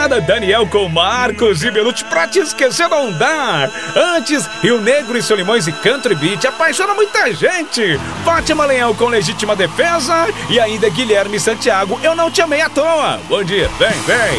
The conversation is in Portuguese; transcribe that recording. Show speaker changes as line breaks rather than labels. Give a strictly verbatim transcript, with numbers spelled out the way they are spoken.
Moçada, Daniel com Marcos e Belucci, pra te esquecer não dá. Antes, Rio Negro e Solimões e Country Beat apaixona muita gente. Fátima Leão com Legítima Defesa e ainda Guilherme Santiago, Eu Não Te Amei à Toa. Bom dia, vem, vem.